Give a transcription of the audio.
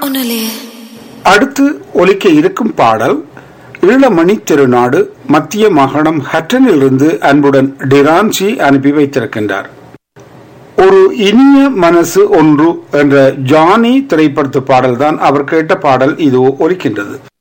ஒன்னும் அடுத்து ஒலிக்க இருக்கும் பாடல் ஈழமணி திருநாடு மத்திய மாகாணம் ஹட்டனிலிருந்து அன்புடன் டிரான்சி அனுப்பி வைத்திருக்கின்றார். ஒரு இனிய மனசு ஒன்று என்ற ஜானி திரைப்படத்து பாடல்தான் அவர் கேட்ட பாடல். இது ஒலிக்கின்றது.